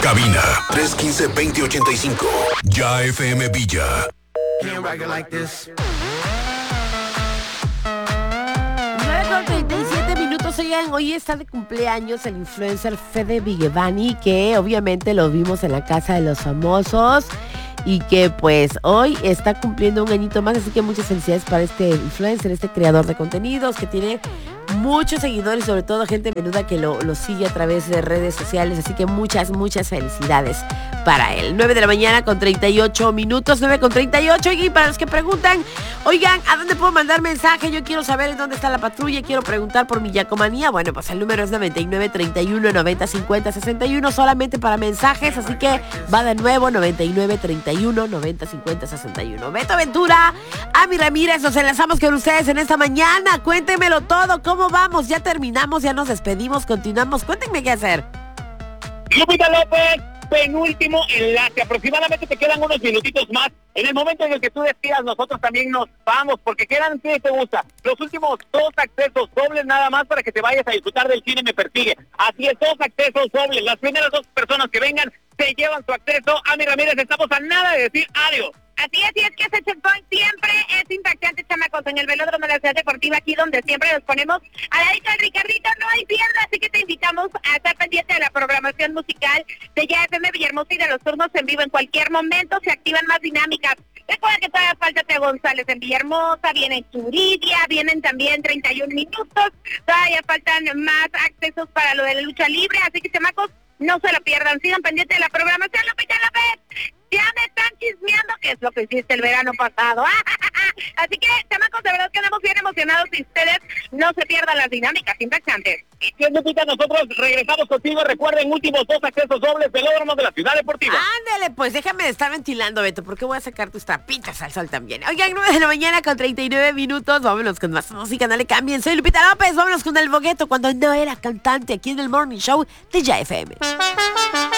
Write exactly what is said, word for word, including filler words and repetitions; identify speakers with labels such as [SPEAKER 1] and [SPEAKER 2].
[SPEAKER 1] Cabina tres uno cinco, dos cero ocho cinco. Ya F M Villa.
[SPEAKER 2] nueve con treinta y siete minutos, oigan, hoy está de cumpleaños el influencer Fede Vigevani, que obviamente lo vimos en la Casa de los Famosos y que pues hoy está cumpliendo un añito más, así que muchas felicidades para este influencer, este creador de contenidos que tiene muchos seguidores, sobre todo gente menuda que lo, lo sigue a través de redes sociales, así que muchas, muchas felicidades para él. nueve de la mañana con treinta y ocho minutos, nueve con treinta y ocho, y para los que preguntan, oigan, ¿a dónde puedo mandar mensaje? Yo quiero saber en dónde está la patrulla, quiero preguntar por mi yacomanía. Bueno, pues el número es noventa y nueve, treinta y uno, noventa, cincuenta, sesenta y uno, solamente para mensajes, así que va de nuevo, noventa y nueve, treinta y uno, noventa, cincuenta, sesenta y uno. Beto Ventura, Ami Ramírez, nos enlazamos con ustedes en esta mañana. Cuéntenmelo todo, ¿cómo vamos? Ya terminamos, ya nos despedimos, continuamos. Cuéntenme qué hacer.
[SPEAKER 3] Lupita López, penúltimo enlace. Aproximadamente te quedan unos minutitos más. En el momento en el que tú despidas, nosotros también nos vamos, porque quedan, ¿qué te gusta? Los últimos dos accesos dobles nada más para que te vayas a disfrutar del Cine Me Persigue. Así es, dos accesos dobles. Las primeras dos personas que vengan se llevan su acceso. Ami Ramírez, estamos a nada de decir adiós.
[SPEAKER 4] Así es, y es que ese checkpoint siempre es impactante, chamacos, en el velódromo de la Ciudad Deportiva, aquí donde siempre nos ponemos a la dicha del Ricardito, no hay pierde, así que te invitamos a estar pendiente de la programación musical de Ya F M Villahermosa y de los turnos en vivo. En cualquier momento se activan más dinámicas. Recuerda que todavía falta Teo González en Villahermosa, viene Churidia, vienen también treinta y un minutos, todavía faltan más accesos para lo de la lucha libre, así que, chamacos, no se lo pierdan, sigan pendientes de la programación. Lupita López, ya me están chismeando qué es lo que hiciste el verano pasado. Así que, chamacos, de verdad que andamos bien emocionados y ustedes no se pierdan las dinámicas impactantes.
[SPEAKER 3] Y si es, Lupita, nosotros regresamos contigo. Recuerden, últimos dos accesos dobles, velódromo de la Ciudad Deportiva.
[SPEAKER 2] Ándale, pues déjame de estar ventilando, Beto, porque voy a sacar tus trapitas al sol también. Oigan, nueve de la mañana con treinta y nueve minutos, vámonos con más música, no le cambien. Soy Lupita López, vámonos con El Bogueto, cuando no era cantante, aquí en el Morning Show de Ya F M.